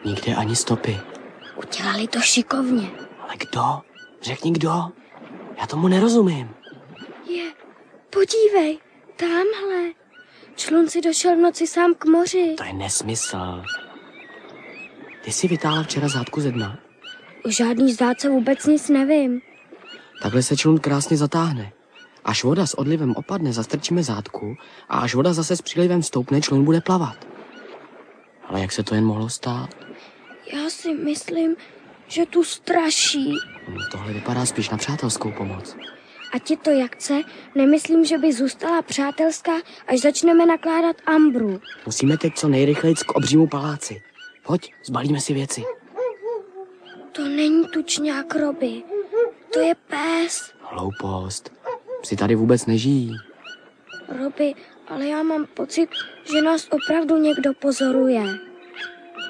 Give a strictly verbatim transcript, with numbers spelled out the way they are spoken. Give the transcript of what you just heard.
Nikde ani stopy. Udělali to šikovně. Ale kdo? Řekni kdo. Já tomu nerozumím. Je, podívej, tamhle. Člun si došel v noci sám k moři. To je nesmysl. Ty jsi vytáhla včera zátku ze dna? O žádný zdátce vůbec nic nevím. Takhle se člun krásně zatáhne. Až voda s odlivem opadne, zastrčíme zátku a až voda zase s přílivem stoupne, člun bude plavat. Ale jak se to jen mohlo stát? Já si myslím, že tu straší. No, tohle vypadá spíš na přátelskou pomoc. Ať je to jak chce, nemyslím, že by zůstala přátelská, až začneme nakládat ambru. Musíme teď co nejrychleji k obřímu paláci. Pojď, zbalíme si věci. To není tučňák Roby. To je pes. Hloupost. Psi tady vůbec nežijí. Roby, ale já mám pocit, že nás opravdu někdo pozoruje.